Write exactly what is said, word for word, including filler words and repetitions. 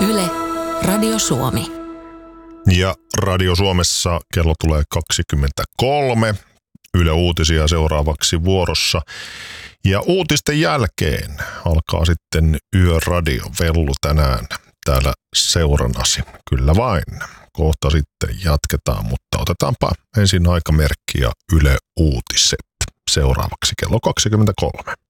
Yle, Radio Suomi. Ja Radio Suomessa kello tulee kaksikymmentäkolme. Yle Uutisia seuraavaksi vuorossa. Ja uutisten jälkeen alkaa sitten Yöradio Vellu tänään täällä seurannasi. Kyllä vain. Kohta sitten jatketaan, mutta otetaanpa ensin aikamerkki ja Yle Uutiset seuraavaksi kello kaksikymmentäkolme.